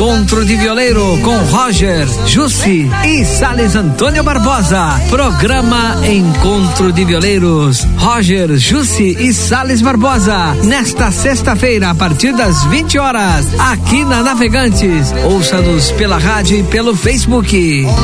Encontro de Violeiro com Roger, Jussi e Sales Antônio Barbosa. Programa Encontro de Violeiros, Roger, Jussi e Sales Barbosa. Nesta sexta-feira, a partir das 20 horas, aqui na Navegantes. Ouça-nos pela rádio e pelo Facebook.